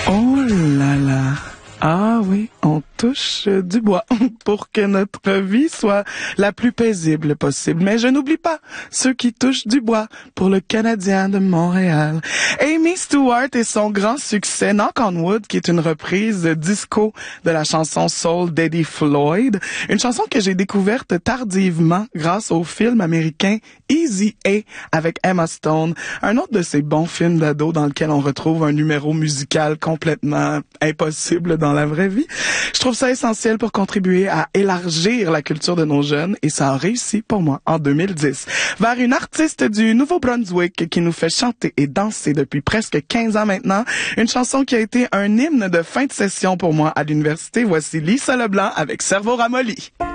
Oh là là. Ah oui, on touche du bois pour que notre vie soit la plus paisible possible. Mais je n'oublie pas ceux qui touchent du bois pour le Canadien de Montréal. Amy Stewart et son grand succès Knock on Wood, qui est une reprise disco de la chanson soul d'Eddie Floyd. Une chanson que j'ai découverte tardivement grâce au film américain Easy A avec Emma Stone. Un autre de ces bons films d'ado dans lequel on retrouve un numéro musical complètement impossible dans la vraie vie. Je trouve ça essentiel pour contribuer à élargir la culture de nos jeunes et ça a réussi pour moi en 2010. Vers une artiste du Nouveau-Brunswick qui nous fait chanter et danser depuis presque 15 ans maintenant. Une chanson qui a été un hymne de fin de session pour moi à l'université. Voici Lisa Leblanc avec Cerveau ramolli.